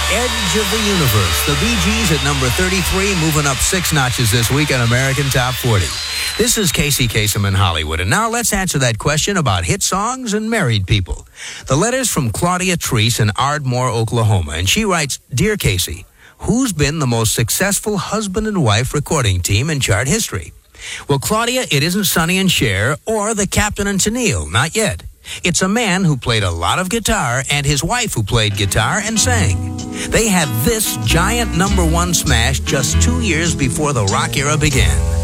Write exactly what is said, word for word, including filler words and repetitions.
Edge of the Universe. The Bee Gees at number thirty-three, moving up six notches this week on American Top forty. This is Casey Kasem in Hollywood, and now let's answer that question about hit songs and married people. The letter's from Claudia Treese in Ardmore, Oklahoma, and she writes, Dear Casey, who's been the most successful husband and wife recording team in chart history? Well, Claudia, it isn't Sonny and Cher or the Captain and Tennille, not yet. It's a man who played a lot of guitar and his wife who played guitar and sang. They had this giant number one smash just two years before the rock era began.